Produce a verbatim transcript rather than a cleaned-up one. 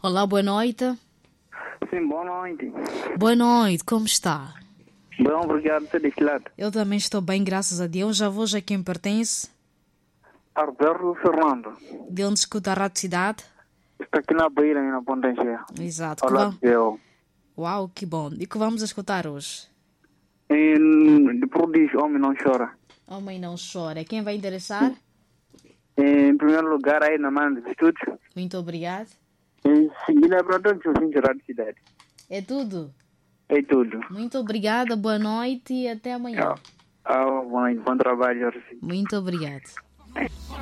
Olá, boa noite. Sim, boa noite. Boa noite, como está? Bom, obrigado por deste lado. Eu também estou bem, graças a Deus. Já vou a quem pertence? Alberto Fernando. De onde escuta a Rádio Cidade? Está aqui na beira, na Ponta Cheia. Exato. Que Olá, va- eu. Uau, que bom. E que vamos escutar hoje? De prodígio, homem não chora. Homem não chora. Quem vai interessar? Em primeiro lugar, aí na mão dos estudos. Muito obrigado. Em seguida, é para todos os ouvintes da Rádio Cidade. É tudo. É tudo. Muito obrigada, boa noite e até amanhã. Ah, bom, bom trabalho. Muito obrigado.